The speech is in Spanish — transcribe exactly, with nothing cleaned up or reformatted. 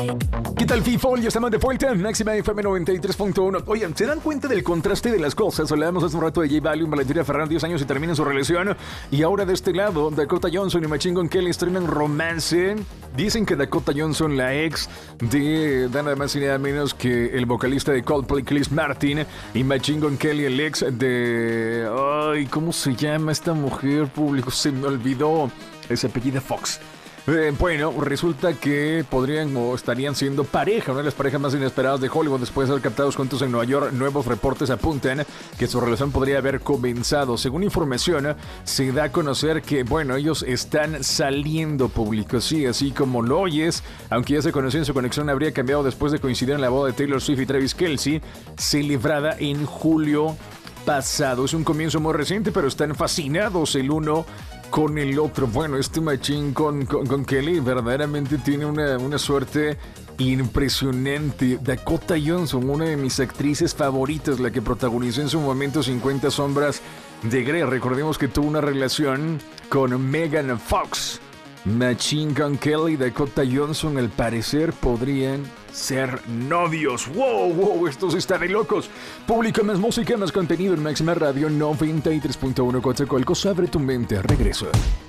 ¿Qué tal, FIFO? Ya estamos de vuelta en Máxima F M noventa y tres punto uno. Oigan, ¿se dan cuenta del contraste de las cosas? Hablábamos hace un rato de J Balvin, Valentina Fernández, diez años y terminan su relación. Y ahora de este lado, Dakota Johnson y Machine Gun Kelly estrenan romance. Dicen que Dakota Johnson, la ex de nada más y nada menos que el vocalista de Coldplay, Chris Martin, y Machine Gun Kelly, el ex de... Ay, ¿cómo se llama esta mujer? Público, se me olvidó. Es apellida Fox. Eh, bueno, resulta que podrían o estarían siendo pareja, una de las parejas más inesperadas de Hollywood después de ser captados juntos en Nueva York. Nuevos reportes apuntan que su relación podría haber comenzado. Según información, se da a conocer que, bueno, ellos están saliendo público, sí, así como lo oyes. Aunque ya se conocían, su conexión habría cambiado después de coincidir en la boda de Taylor Swift y Travis Kelce, celebrada en julio pasado. Es un comienzo muy reciente, pero están fascinados el uno con el otro. Bueno, este machín con, con, con Kelly verdaderamente tiene una, una suerte impresionante. Dakota Johnson, una de mis actrices favoritas, la que protagonizó en su momento cincuenta sombras de Grey. Recordemos que tuvo una relación con Megan Fox. Machine Gun Kelly y Dakota Johnson, al parecer, podrían ser novios. ¡Wow! ¡Wow! Estos están de locos. Publica más música, más contenido en Máxima Radio noventa y tres punto uno. Coatzacoalcos, abre tu mente. Regreso.